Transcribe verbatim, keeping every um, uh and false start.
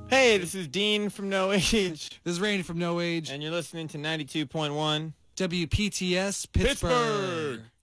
Hey, this is Dean from No Age. This is Randy from No Age. And you're listening to ninety-two point one W P T S Pittsburgh. Pittsburgh.